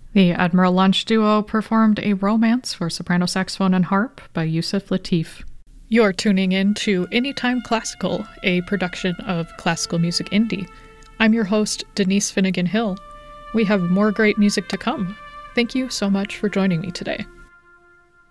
The Admiral Lunch Duo performed a romance for soprano saxophone and harp by Yusuf Lateef. You're tuning in to Anytime Classical, a production of Classical Music Indie. I'm your host, Denise Finnegan Hill. We have more great music to come. Thank you so much for joining me today.